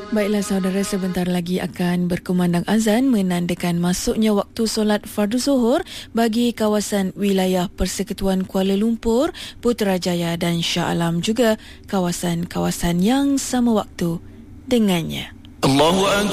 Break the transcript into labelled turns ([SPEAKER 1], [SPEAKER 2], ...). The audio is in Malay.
[SPEAKER 1] Baiklah saudara, sebentar lagi akan berkumandang azan menandakan masuknya waktu solat fardu zuhur bagi kawasan wilayah Persekutuan Kuala Lumpur, Putrajaya dan Shah Alam, juga kawasan-kawasan yang sama waktu dengannya. Allahu Akbar.